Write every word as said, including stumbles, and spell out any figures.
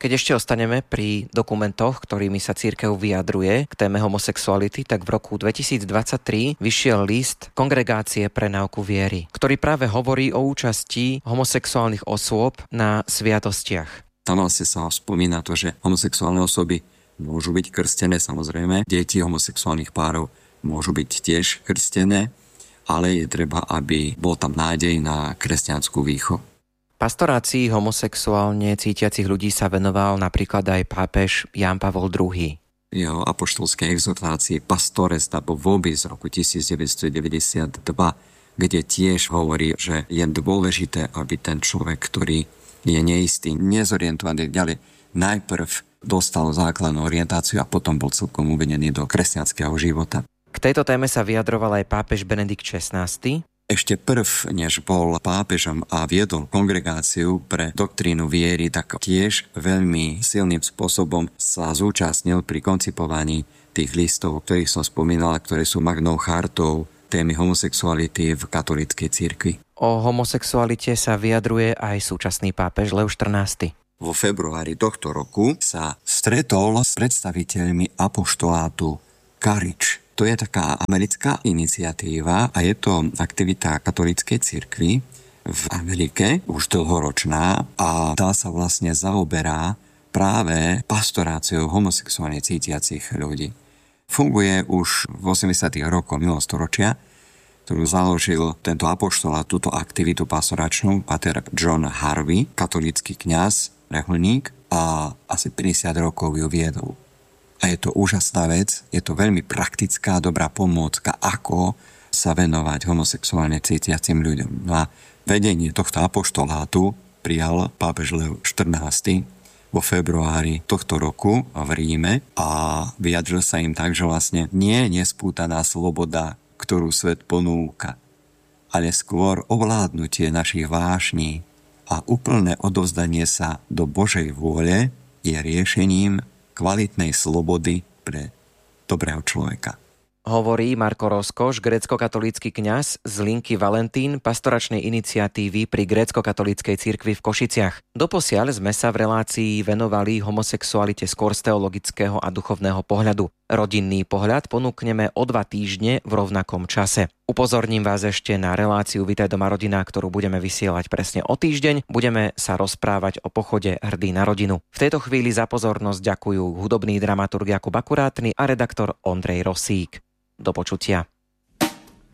Keď ešte ostaneme pri dokumentoch, ktorými sa cirkev vyjadruje k téme homosexuality, tak v roku dvetisícdvadsaťtri vyšiel list Kongregácie pre náuku viery, ktorý práve hovorí o účasti homosexuálnych osôb na sviatostiach. Tam vlastne sa spomína to, že homosexuálne osoby môžu byť krstené, samozrejme. Deti homosexuálnych párov môžu byť tiež krstené, ale je treba, aby bol tam nádej na kresťanskú výchovu. Pastorácii homosexuálne cítiacich ľudí sa venoval napríklad aj pápež Ján Pavol druhý. Jeho apoštolskej exhortácii Pastores dabo vobis z roku devätnásťstodeväťdesiatdva, kde tiež hovorí, že je dôležité, aby ten človek, ktorý je neistý, nezorientovaný ďalej, najprv dostal základnú orientáciu a potom bol celkom uvedený do kresťanského života. K tejto téme sa vyjadroval aj pápež Benedikt šestnásty. Ešte prv, než bol pápežom a viedol kongregáciu pre doktrínu viery, tak tiež veľmi silným spôsobom sa zúčastnil pri koncipovaní tých listov, o ktorých som spomínal, ktoré sú magnou chartou témy homosexuality v katolíckej cirkvi. O homosexualite sa vyjadruje aj súčasný pápež Leo štrnásty. Vo februári tohto roku sa stretol s predstaviteľmi apoštolátu Carič. To je taká americká iniciatíva a je to aktivita katolíckej cirkvi v Amerike, už dlhoročná, a tá sa vlastne zaoberá práve pastoráciou homosexuálne cítiacich ľudí. Funguje už v osemdesiatych rokoch minulého storočia, ktorú založil tento apoštolát, túto aktivitu pastoračnú, páter John Harvey, katolícky kňaz, reholník, a asi päťdesiat rokov ju viedol. A je to úžasná vec, je to veľmi praktická, dobrá pomôcka, ako sa venovať homosexuálne cítiacim ľuďom. Na vedenie tohto apoštolátu prijal pápež Leo štrnásty vo februári tohto roku v Ríme a vyjadril sa im tak, že vlastne nie je nespútaná sloboda, ktorú svet ponúka, ale skôr ovládnutie našich vášní a úplné odovzdanie sa do Božej vôle je riešením kvalitnej slobody pre dobrého človeka. Hovorí Marko Rozkoš, grécko-katolícky kňaz z linky Valentín pastoračnej iniciatívy pri grécko-katolíckej cirkvi v Košiciach. Doposiaľ sme sa v relácii venovali homosexualite skôr z teologického a duchovného pohľadu. Rodinný pohľad ponúkneme o dva týždne v rovnakom čase. Upozorním vás ešte na reláciu Vitaj doma rodina, ktorú budeme vysielať presne o týždeň. Budeme sa rozprávať o pochode Hrdý na rodinu. V tejto chvíli za pozornosť ďakujú hudobný dramaturg Jakub Akurátny a redaktor Ondrej Rosík. Do počutia.